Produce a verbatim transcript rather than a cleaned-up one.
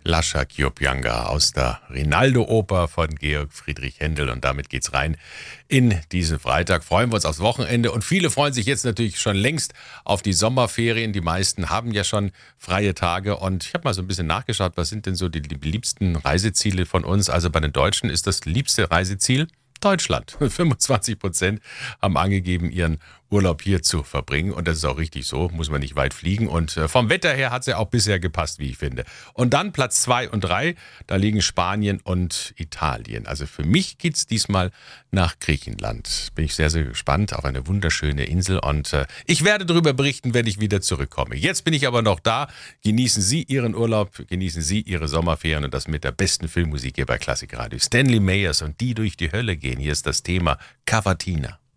Lascia ch'io pianga aus der Rinaldo-Oper von Georg Friedrich Händel. Und damit geht's rein in diesen Freitag. Freuen wir uns aufs Wochenende. Und viele freuen sich jetzt natürlich schon längst auf die Sommerferien. Die meisten haben ja schon freie Tage. Und ich habe mal so ein bisschen nachgeschaut, was sind denn so die liebsten Reiseziele von uns? Also bei den Deutschen ist das liebste Reiseziel Deutschland. fünfundzwanzig Prozent haben angegeben, ihren Urlaub hier zu verbringen. Und das ist auch richtig so, muss man nicht weit fliegen. Und vom Wetter her hat es ja auch bisher gepasst, wie ich finde. Und dann Platz zwei und drei, da liegen Spanien und Italien. Also für mich geht es diesmal nach Griechenland. Bin ich sehr, sehr gespannt auf eine wunderschöne Insel. Und äh, ich werde darüber berichten, wenn ich wieder zurückkomme. Jetzt bin ich aber noch da. Genießen Sie Ihren Urlaub, genießen Sie Ihre Sommerferien und das mit der besten Filmmusik hier bei Klassikradio. Stanley Mayers und Die durch die Hölle gehen. Hier ist das Thema Cavatina.